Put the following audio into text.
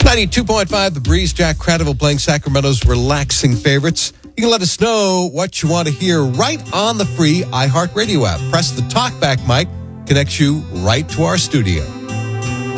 92.5 The Breeze. Jack Cradaville playing Sacramento's relaxing favorites. You can let us know what you want to hear right on the free iHeartRadio app. Press the talkback mic, connects you right to our studio.